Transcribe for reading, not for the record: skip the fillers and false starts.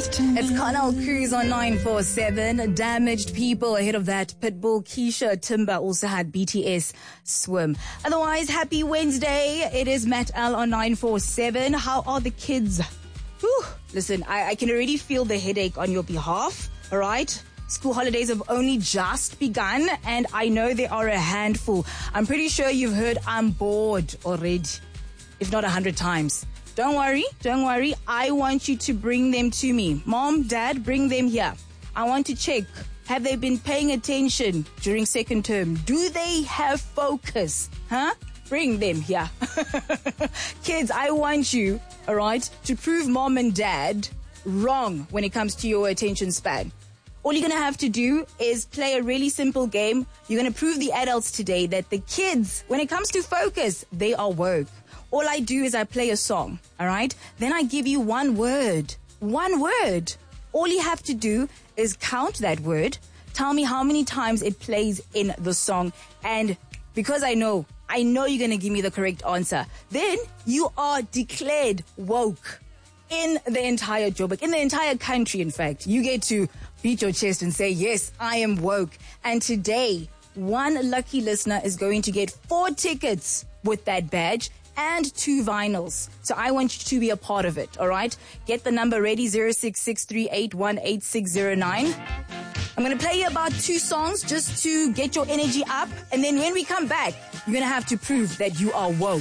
It's Carnal Cruz on 947. Damaged People. Ahead of that, Pitbull, Keisha, Timber also had BTS Swim. Otherwise, happy Wednesday. It is Matt L on 947. How are the kids? Whew. Listen, I can already feel the headache on your behalf. All right? School holidays have only just begun, and I know they are a handful. I'm pretty sure you've heard I'm bored already, if not 100 times. Don't worry. I want you to bring them to me. Mom, Dad, bring them here. I want to check. Have they been paying attention during second term? Do they have focus? Huh? Bring them here. Kids, I want you, all right, to prove Mom and Dad wrong when it comes to your attention span. All you're going to have to do is play a really simple game. You're going to prove the adults today that the kids, when it comes to focus, they are woke. All I do is I play a song, all right? Then I give you one word. One word. All you have to do is count that word. Tell me how many times it plays in the song. And because I know you're going to give me the correct answer, then you are declared woke in the entire Joburg, in the entire country, in fact. You get to beat your chest and say, yes, I am woke. And today, one lucky listener is going to get 4 tickets with that badge and 2 vinyls. So I want you to be a part of it, all right? Get the number ready, 0663818609. I'm going to play you about 2 songs just to get your energy up. And then when we come back, you're going to have to prove that you are woke.